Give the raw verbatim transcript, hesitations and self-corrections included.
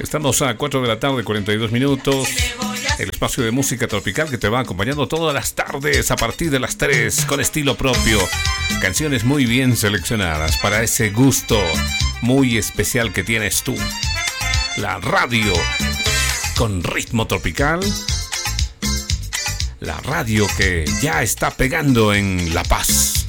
Estamos a cuatro de la tarde, cuarenta y dos minutos. El espacio de música tropical que te va acompañando todas las tardes a partir de las tres con estilo propio. Canciones muy bien seleccionadas para ese gusto muy especial que tienes tú. La radio con ritmo tropical. La radio que ya está pegando en La Paz.